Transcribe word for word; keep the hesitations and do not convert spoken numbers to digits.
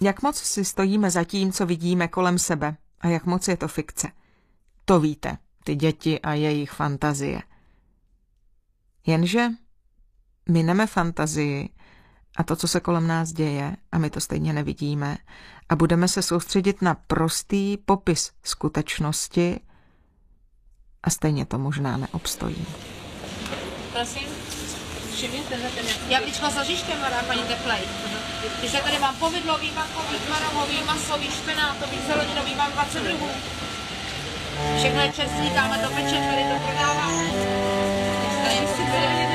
Jak moc si stojíme za tím, co vidíme kolem sebe a jak moc je to fikce. To víte, ty děti a jejich fantazie. Jenže mineme fantazii a to, co se kolem nás děje, a my to stejně nevidíme, a budeme se soustředit na prostý popis skutečnosti a stejně to možná neobstojí. Prosím, všimněte, jablíčko s oříškem, mladá paní Teplej. Když tady mám povidlový, makový, tvarohový, masový, špenátový, zeleninový, mám dvacet druhů. Všechno je čerstvý, dáme to peče, tady to prodáváme. Tady je super.